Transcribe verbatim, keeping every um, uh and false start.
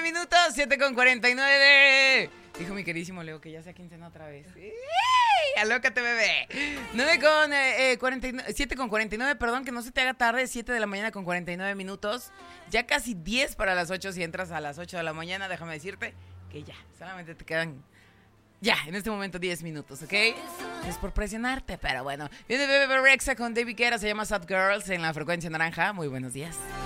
minutos, siete con cuarenta y nueve. Dijo mi queridísimo Leo que ya sea quincena otra vez. ¡Ey! Alócate, bebé. nueve con, eh, cuarenta y nueve, siete con cuarenta y nueve, perdón, que no se te haga tarde. siete de la mañana con cuarenta y nueve minutos. Ya casi diez para las ocho. Si entras a las ocho de la mañana, déjame decirte que ya, solamente te quedan... Ya, en este momento diez minutos, ¿ok? Es por presionarte, pero bueno. Viene Bebe Rexha con David Guetta, se llama Sad Girls en la frecuencia naranja. Muy buenos días.